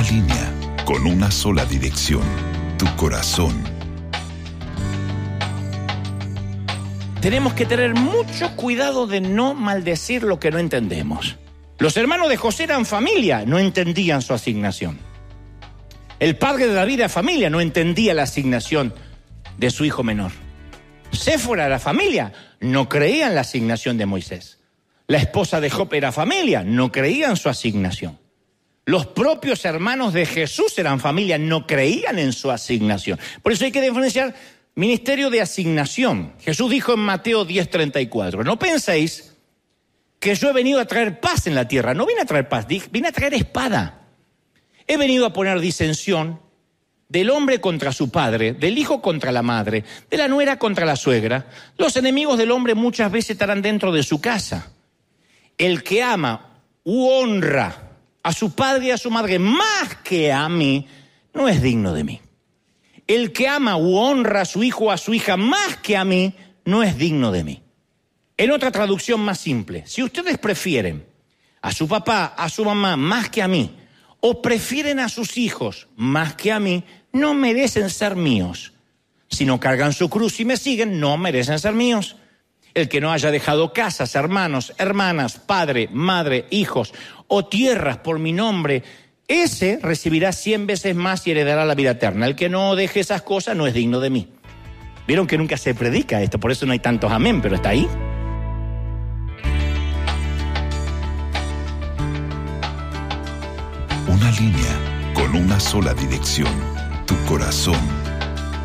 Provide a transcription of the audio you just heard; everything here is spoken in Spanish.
Una línea con una sola dirección, tu corazón. Tenemos que tener mucho cuidado de no maldecir lo que no entendemos. Los hermanos de José eran familia, no entendían su asignación. El padre de David era familia, no entendía la asignación de su hijo menor. Séfora era familia, no creía en la asignación de Moisés. La esposa de Job era familia, no creía en su asignación. Los propios hermanos de Jesús eran familia, no creían en su asignación. Por eso hay que diferenciar ministerio de asignación. Jesús dijo en Mateo 10:34, no penséis que yo he venido a traer paz en la tierra. No vine a traer paz, vine a traer espada. He venido a poner disensión del hombre contra su padre, del hijo contra la madre, de la nuera contra la suegra. Los enemigos del hombre muchas veces estarán dentro de su casa. El que ama u honra a su padre y a su madre más que a mí, no es digno de mí. El que ama u honra a su hijo o a su hija más que a mí, no es digno de mí. En otra traducción más simple, si ustedes prefieren a su papá, a su mamá más que a mí, o prefieren a sus hijos más que a mí, no merecen ser míos. Si no cargan su cruz y me siguen, no merecen ser míos. El que no haya dejado casas, hermanos, hermanas, padre, madre, hijos o tierras por mi nombre, ese recibirá 100 veces más y heredará la vida eterna. El que no deje esas cosas no es digno de mí. Vieron que nunca se predica esto, por eso no hay tantos amén, pero está ahí. Una línea con una sola dirección, tu corazón.